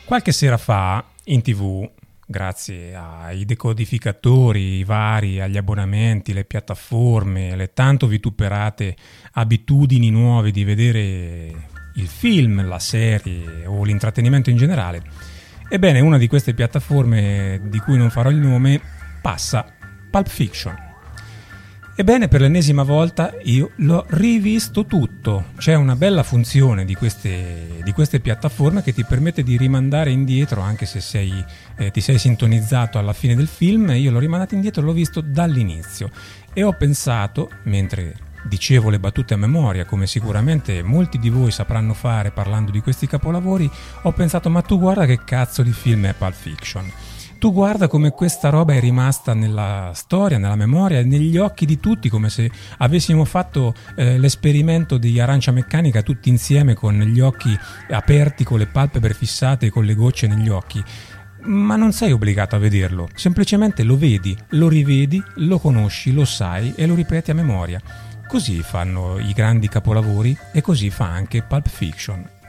Qualche sera fa, in TV, grazie ai decodificatori vari, agli abbonamenti, le piattaforme, le tanto vituperate abitudini nuove di vedere il film, la serie o l'intrattenimento in generale, ebbene una di queste piattaforme, di cui non farò il nome, passa Pulp Fiction. Ebbene, per l'ennesima volta io l'ho rivisto tutto. C'è una bella funzione di queste piattaforme che ti permette di rimandare indietro, anche se ti sei sintonizzato alla fine del film. Io l'ho rimandato indietro e l'ho visto dall'inizio. E ho pensato, mentre dicevo le battute a memoria, come sicuramente molti di voi sapranno fare parlando di questi capolavori, ho pensato: ma tu guarda che cazzo di film è Pulp Fiction. Tu guarda come questa roba è rimasta nella storia, nella memoria e negli occhi di tutti, come se avessimo fatto l'esperimento di Arancia Meccanica tutti insieme, con gli occhi aperti, con le palpebre fissate e con le gocce negli occhi. Ma non sei obbligato a vederlo, semplicemente lo vedi, lo rivedi, lo conosci, lo sai e lo ripeti a memoria. Così fanno i grandi capolavori e così fa anche Pulp Fiction.